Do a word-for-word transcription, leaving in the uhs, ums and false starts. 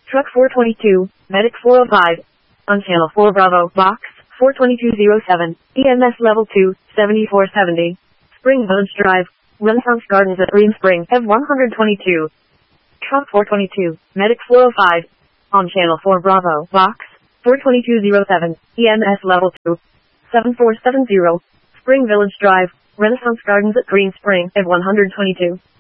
Truck four twenty-two, Medic four oh five. On channel four Bravo, box four twenty-two oh seven, E M S level two, seventy-four seventy. Spring Village Drive, Renaissance Gardens at Green Spring, F one twenty-two. Truck four twenty-two, Medic four oh five. On channel four Bravo, box four twenty-two oh seven, E M S level two, seven four seven zero. Spring Village Drive, Renaissance Gardens at Green Spring, F one twenty-two.